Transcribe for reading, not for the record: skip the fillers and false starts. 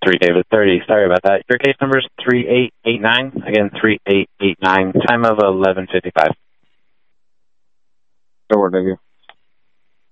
3 David 30. Sorry about that. Your case number is 3889. Again, 3889. Time of 11:55. Over, thank you.